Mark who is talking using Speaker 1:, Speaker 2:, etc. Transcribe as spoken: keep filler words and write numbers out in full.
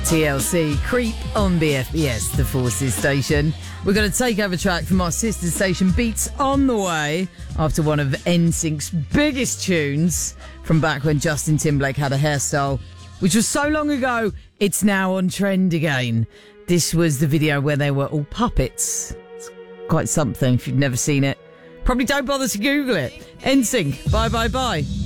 Speaker 1: T L C, Creep on B F B S, the Forces station. We're going to take over track from our sister station, Beats on the way, after one of N Sync's biggest tunes from back when Justin Timberlake had a hairstyle, which was so long ago, it's now on trend again. This was the video where they were all puppets. It's quite something if you've never seen it. Probably don't bother to Google it. N Sync, bye bye bye.